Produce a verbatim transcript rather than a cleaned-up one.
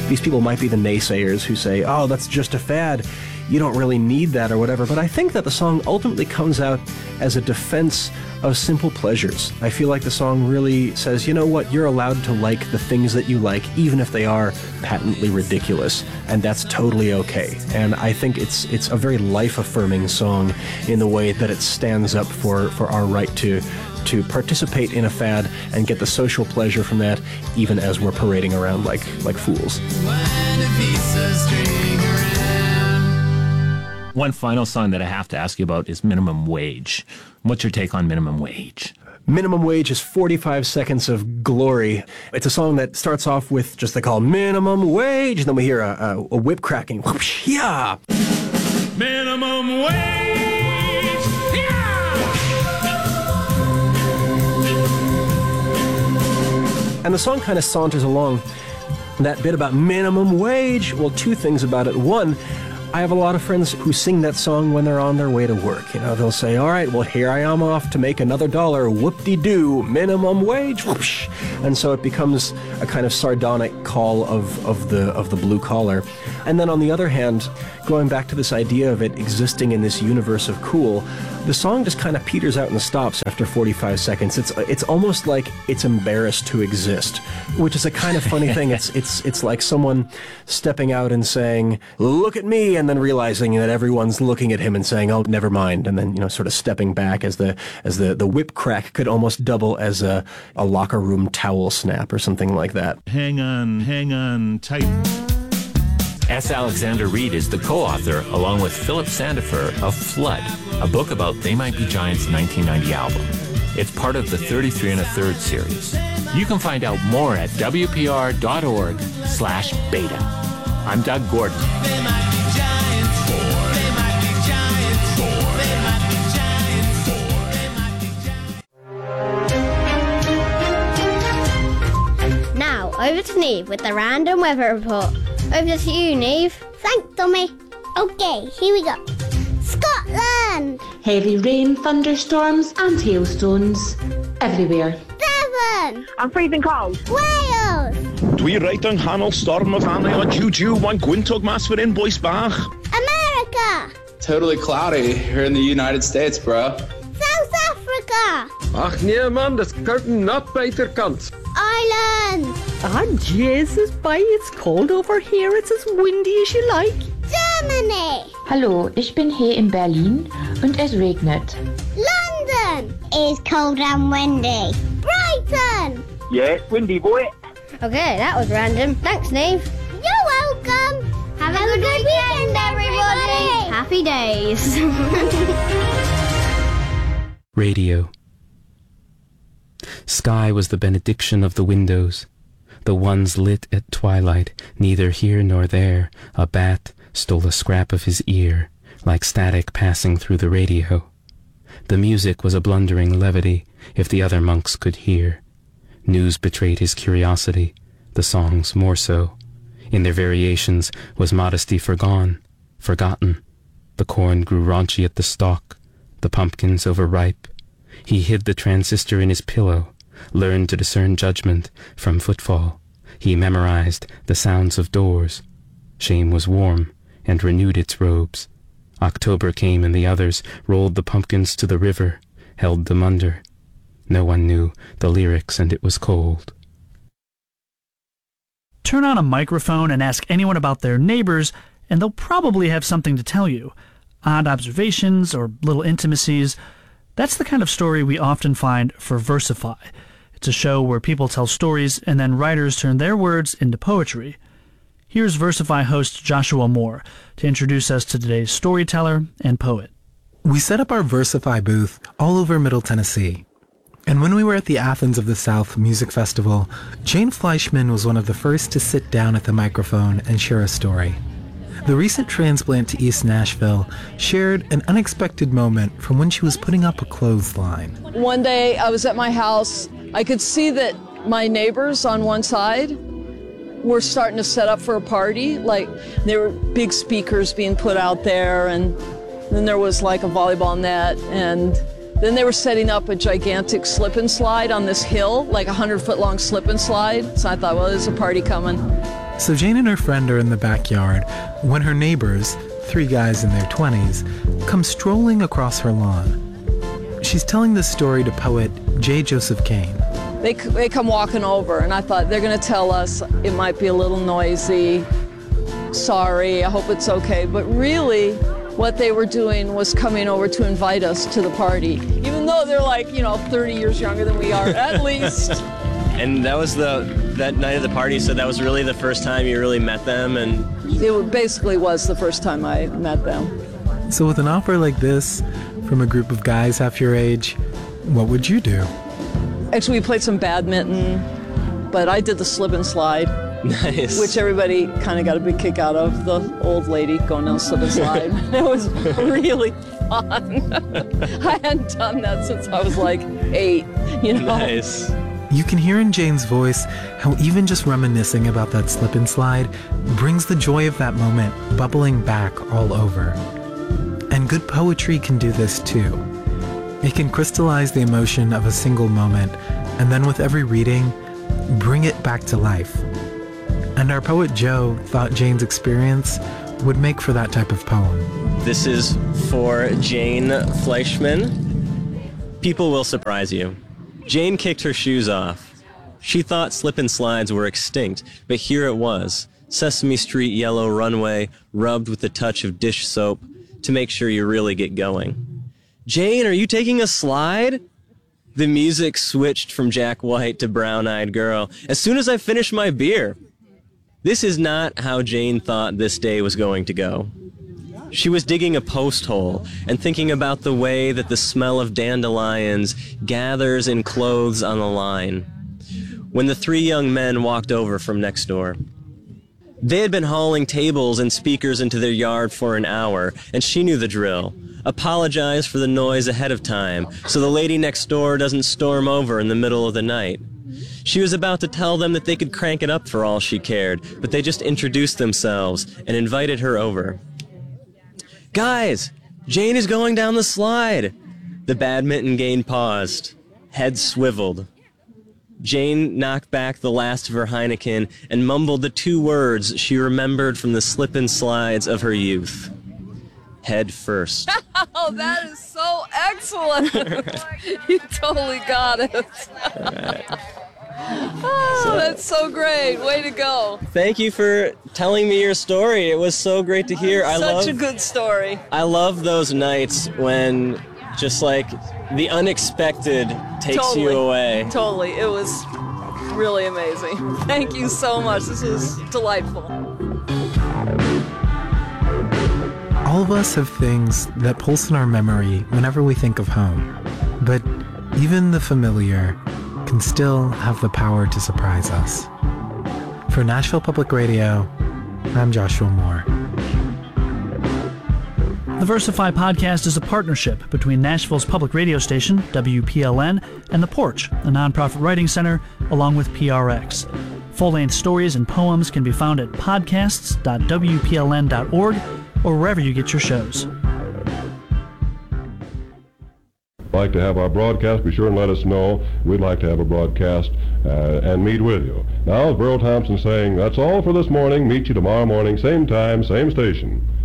these people might be the naysayers who say, oh, that's just a fad. You don't really need that or whatever. But I think that the song ultimately comes out as a defense of simple pleasures. I feel like the song really says, you know what, you're allowed to like the things that you like, even if they are patently ridiculous, and that's totally okay. And I think it's it's a very life-affirming song in the way that it stands up for, for our right to to participate in a fad and get the social pleasure from that, even as we're parading around like like fools. One final song that I have to ask you about is Minimum Wage. What's your take on Minimum Wage? Minimum Wage is forty-five seconds of glory. It's a song that starts off with just the call, minimum wage, and then we hear a, a, a whip cracking. Whoosh, yeah! Minimum wage! Yeah! And the song kind of saunters along. That bit about minimum wage, well, two things about it. One, I have a lot of friends who sing that song when they're on their way to work. You know, they'll say, all right, well, here I am off to make another dollar, whoop-de-doo, minimum wage, whoosh. And so it becomes a kind of sardonic call of, of the of the blue collar. And then on the other hand, going back to this idea of it existing in this universe of cool, the song just kind of peters out and stops after forty-five seconds. It's it's almost like it's embarrassed to exist, which is a kind of funny thing. It's it's it's like someone stepping out and saying, look at me, and then realizing that everyone's looking at him and saying, oh, never mind, and then, you know, sort of stepping back as the as the, the whip crack could almost double as a, a locker room towel snap or something like that. Hang on, hang on tight. S. Alexander Reid is the co-author, along with Philip Sandifer, of Flood, a book about They Might Be Giants' nineteen ninety album. It's part of the thirty-three and a third series. You can find out more at w p r dot org slash beta. I'm Doug Gordon. They might be giants. Four. They might be giants. Four. They might be giants. Four. They might be giants. Now, over to Neve with the random weather report. Over to you, Neve. Thanks, Tommy. Okay, here we go. Scotland! Heavy rain, thunderstorms and hailstones everywhere. Devon! I'm freezing cold. Wales! Dwi right yng nghanol storm o fanau o Juju, one gwyntog mas for in Bois Bach. America! Totally cloudy here in the United States, bro. South Africa! Ach nee man, dis koud en nat buiterkant. Ireland! Ah, Jesus, boy, it's cold over here. It's as windy as you like. Germany! Hallo, ich bin hier in Berlin und es regnet. London! It's cold and windy. Brighton! Yeah, windy, boy. Okay, that was random. Thanks, Neve. You're welcome. Have, Have a, good, good weekend, weekend, everybody. Happy days. Radio. Sky was the benediction of the windows, the ones lit at twilight. Neither here nor there a bat stole a scrap of his ear, like static passing through the radio. The music was a blundering levity, if the other monks could hear. News betrayed his curiosity, the songs more so. In their variations was modesty forgone, forgotten. The corn grew raunchy at the stalk, the pumpkins overripe. He hid the transistor in his pillow, learned to discern judgment from footfall. He memorized the sounds of doors. Shame was warm and renewed its robes. October came and the others rolled the pumpkins to the river, held them under. No one knew the lyrics and it was cold. Turn on a microphone and ask anyone about their neighbors, and they'll probably have something to tell you. Odd observations or little intimacies. That's the kind of story we often find for Versify. It's a show where people tell stories and then writers turn their words into poetry. Here's Versify host Joshua Moore to introduce us to today's storyteller and poet. We set up our Versify booth all over Middle Tennessee. And when we were at the Athens of the South Music Festival, Jane Fleischman was one of the first to sit down at the microphone and share a story. The recent transplant to East Nashville shared an unexpected moment from when she was putting up a clothesline. One day I was at my house. I could see that my neighbors on one side were starting to set up for a party. Like, there were big speakers being put out there, and then there was like a volleyball net, and then they were setting up a gigantic slip and slide on this hill, like a hundred foot long slip and slide. So I thought, well, there's a party coming. So Jane and her friend are in the backyard when her neighbors, three guys in their twenties, come strolling across her lawn. She's telling this story to poet J. Joseph Cain. They, they come walking over, and I thought they're going to tell us it might be a little noisy. Sorry, I hope it's okay. But really, what they were doing was coming over to invite us to the party, even though they're like, you know, thirty years younger than we are, at least. And that was the, that night of the party, so that was really the first time you really met them, and... It basically was the first time I met them. So with an offer like this, from a group of guys half your age, what would you do? Actually, we played some badminton, but I did the slip and slide. Nice. Which everybody kind of got a big kick out of, the old lady going down the slip and slide. It was really fun. I hadn't done that since I was like eight, you know? Nice. You can hear in Jane's voice how even just reminiscing about that slip and slide brings the joy of that moment bubbling back all over. And good poetry can do this too. It can crystallize the emotion of a single moment, and then with every reading, bring it back to life. And our poet Joe thought Jane's experience would make for that type of poem. This is for Jane Fleischman. People will surprise you. Jane kicked her shoes off. She thought slip and slides were extinct, but here it was. Sesame Street yellow runway, rubbed with a touch of dish soap to make sure you really get going. Jane, are you taking a slide? The music switched from Jack White to Brown-Eyed Girl as soon as I finished my beer. This is not how Jane thought this day was going to go. She was digging a post hole and thinking about the way that the smell of dandelions gathers in clothes on the line when the three young men walked over from next door. They had been hauling tables and speakers into their yard for an hour, and she knew the drill. Apologize for the noise ahead of time so the lady next door doesn't storm over in the middle of the night. She was about to tell them that they could crank it up for all she cared, but they just introduced themselves and invited her over. Guys, Jane is going down the slide. The badminton game paused. Head swiveled. Jane knocked back the last of her Heineken and mumbled the two words she remembered from the slip and slides of her youth. Head first. Oh, that is so excellent. You totally got it. All right. Oh, so, that's so great. Way to go. Thank you for telling me your story. It was so great to hear. Such I love, a good story. I love those nights when just like the unexpected takes totally. you away. Totally. It was really amazing. Thank you so much. This was delightful. All of us have things that pulse in our memory whenever we think of home. But even the familiar can still have the power to surprise us. For Nashville Public Radio, I'm Joshua Moore. The Versify podcast is a partnership between Nashville's public radio station, W P L N, and The Porch, a nonprofit writing center, along with P R X. Full-length stories and poems can be found at podcasts dot w p l n dot org or wherever you get your shows. Like to have our broadcast, be sure and let us know. We'd like to have a broadcast uh, and meet with you. Now, as Burl Thompson saying, that's all for this morning. Meet you tomorrow morning, same time, same station.